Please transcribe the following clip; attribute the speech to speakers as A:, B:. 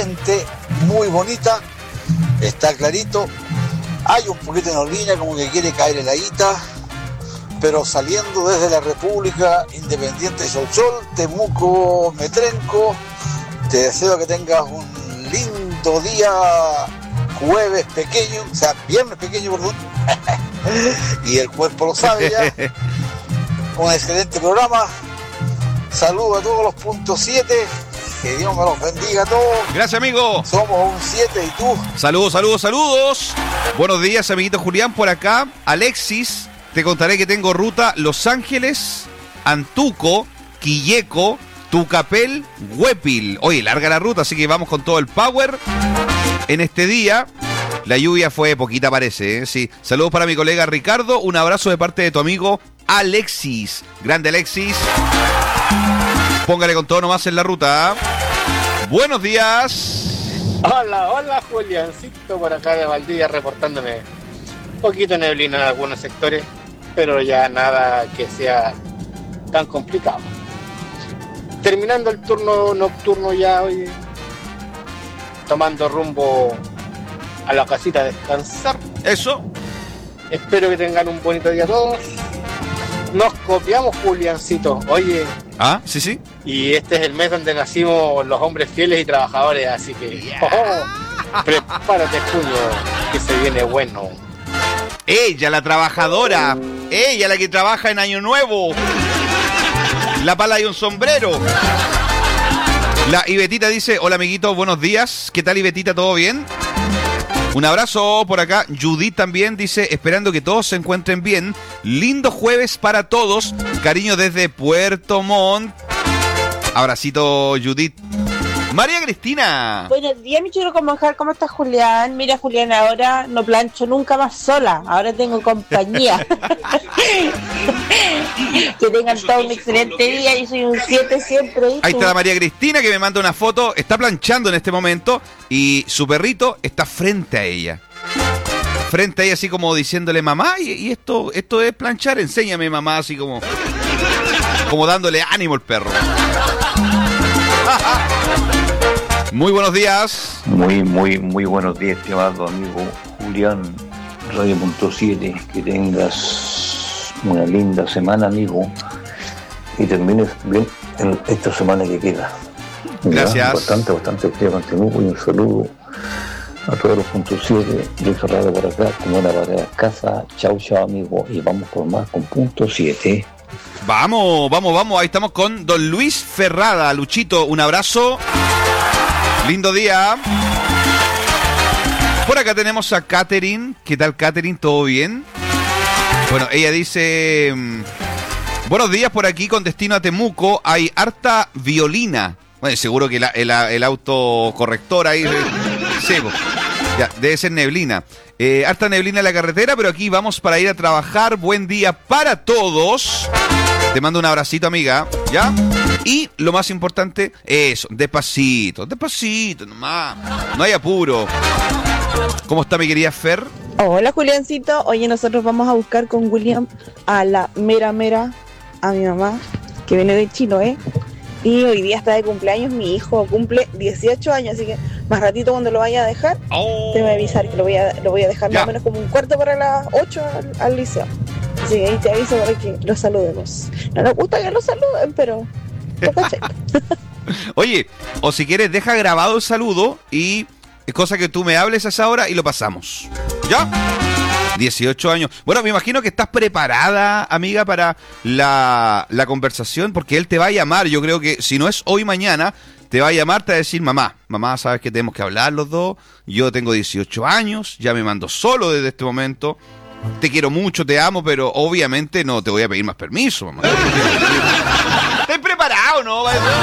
A: excelente, muy bonita, está clarito. Hay un poquito de neblina, como que quiere caer heladita, pero saliendo desde la República Independiente de Solsol, Temuco, Metrenco, te deseo que tengas un lindo día, jueves pequeño, o sea, viernes pequeño, perdón, y el cuerpo lo sabe ya. Un excelente programa. Saludos a todos los puntos 7. Que Dios me los bendiga a todos.
B: Gracias, amigo.
A: Somos un 7 y tú.
B: Saludos, saludos, saludos. Buenos días, amiguito Julián, por acá. Alexis, te contaré que tengo ruta Los Ángeles, Antuco, Quilleco, Tucapel, Huepil. Oye, larga la ruta, así que vamos con todo el power en este día. La lluvia fue poquita, parece, ¿eh? Sí. Saludos para mi colega Ricardo. Un abrazo de parte de tu amigo Alexis. Grande Alexis. Póngale con todo nomás en la ruta. Buenos días.
C: Hola, Juliancito, por acá de Valdivia reportándome. Un poquito neblina en algunos sectores, pero ya nada que sea tan complicado. Terminando el turno nocturno ya hoy, tomando rumbo a la casita a descansar.
B: Eso.
C: Espero que tengan un bonito día todos. Nos copiamos, Juliancito. Oye.
B: Ah, sí.
C: Y este es el mes donde nacimos los hombres fieles y trabajadores, así que prepárate, Julio, que se viene bueno.
B: Ella, la trabajadora. Ella, la que trabaja en Año Nuevo. La pala y un sombrero. La Ibetita dice, hola amiguitos, buenos días. ¿Qué tal, Ibetita? ¿Todo bien? Un abrazo por acá. Judith también dice, esperando que todos se encuentren bien. Lindo jueves para todos. Cariño desde Puerto Montt. Abracito, Judith. María Cristina.
D: Buenos días, mi chulo con manjar. ¿Cómo estás, Julián? Mira, Julián, ahora no plancho nunca más sola. Ahora tengo compañía. Que tengan todo un excelente día. Yo soy un 7 siempre.
B: Ahí está la María Cristina que me manda una foto. Está planchando en este momento y su perrito está frente a ella. Frente a ella así como diciéndole, mamá, y esto es planchar. Enséñame, mamá, así como dándole ánimo al perro. Muy buenos días.
E: Muy buenos días, estimado amigo Julián, Radio.7. Que tengas una linda semana, amigo, y termines bien en esta semana que queda.
B: Gracias.
E: Bastante frío continuo, y un saludo a todos los puntos 7. Luis Ferrado por acá, como una para casa. Chau, amigo, y vamos por más con punto 7.
B: Vamos. Ahí estamos con don Luis Ferrada. Luchito, un abrazo. Lindo día. Por acá tenemos a Catherine. ¿Qué tal, Catherine? ¿Todo bien? Bueno, ella dice, buenos días, por aquí con destino a Temuco. Hay harta violina. Bueno, seguro que el autocorrector ahí. Sí, ya, debe ser neblina. Harta neblina en la carretera, pero aquí vamos para ir a trabajar. Buen día para todos. Te mando un abracito, amiga, ¿ya? Y lo más importante, eso, despacito nomás. No hay apuro. ¿Cómo está mi querida Fer?
D: Hola, Juliancito. Oye, nosotros vamos a buscar con William a la mera, a mi mamá, que viene de Chiloé. Y hoy día está de cumpleaños, mi hijo cumple 18 años, así que más ratito cuando lo vaya a dejar, te voy a avisar que lo voy a dejar
B: ya.
D: Más o menos como un cuarto para las 8 al liceo. Así que ahí te aviso para que lo saludemos. No nos gusta que lo saluden, pero...
B: Oye, o si quieres, deja grabado el saludo y es cosa que tú me hables a esa hora y lo pasamos. ¿Ya? 18 años. Bueno, me imagino que estás preparada, amiga, para la conversación, porque él te va a llamar. Yo creo que si no es hoy, mañana, te va a llamar, te va a decir, mamá, sabes que tenemos que hablar los dos. Yo tengo 18 años, ya me mando solo desde este momento. Te quiero mucho, te amo, pero obviamente no te voy a pedir más permiso, mamá. ¿Estás preparado, no?